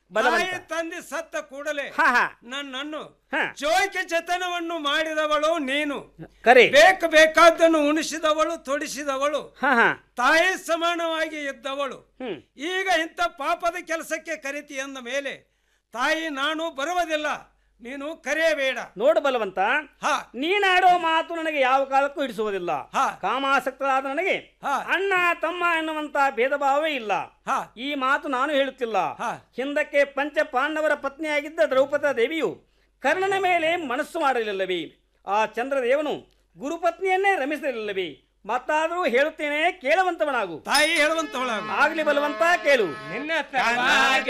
ಬಲವಂತ ತಂದೆ ಸತ್ತ ಕೂಡಲೇ ಹಾ ಹಾ ನನ್ನನ್ನು ಹಾ. ಜೋಯ್ಕೆ ಜತನವನ್ನು ಮಾಡಿದವಳು ನೀನು, ಕರೆ ಬೇಕಾದ್ದನ್ನು ಉಣಿಸಿದವಳು, ತೊಡಿಸಿದವಳು, ಹಾ ಹಾ ತಾಯಿ ಸಮಾನವಾಗಿ ಇದ್ದವಳು. ಹ್ಮ್ ಈಗ ಇಂಥ ಪಾಪದ ಕೆಲಸಕ್ಕೆ ಕರಿತಿ ಅಂದ ಮೇಲೆ ತಾಯಿ ನಾನು ಬರುವುದಿಲ್ಲ, ನೀನು ಕರೆಯಬೇಡ. ನೋಡು ಬಲವಂತ, ಹಾ ನೀನಾಡೋ ಮಾತು ನನಗೆ ಯಾವ ಕಾಲಕ್ಕೂ ಹಿಡಿಸುವುದಿಲ್ಲ. ಹಾ. ಕಾಮಾಸಕ್ತರಾದ ನನಗೆ ಹಾ. ಅಣ್ಣ ತಮ್ಮ ಎನ್ನುವಂತ ಭೇದ ಭಾವವೇ ಇಲ್ಲ. ಹಾ ಈ ಮಾತು ನಾನು ಹೇಳುತ್ತಿಲ್ಲ. ಹಾ. ಹಿಂದಕ್ಕೆ ಪಂಚ ಪಾಂಡವರ ಪತ್ನಿಯಾಗಿದ್ದ ದ್ರೌಪದ ದೇವಿಯು ಕರ್ಣನ ಮೇಲೆ ಮನಸ್ಸು ಮಾಡಲಿಲ್ಲವೇ? ಆ ಚಂದ್ರದೇವನು ಗುರುಪತ್ನಿಯನ್ನೇ ರಮಿಸಲಿಲ್ಲವೇ? ಮತ್ತಾದರೂ ಹೇಳುತ್ತೇನೆ, ಕೇಳುವಂತವನಾಗು. ತಾಯಿ ಹೇಳುವಂತವಳಾಗು. ಆಗ್ಲಿ ಬಲವಂತ, ಕೇಳು. ನಿನ್ನ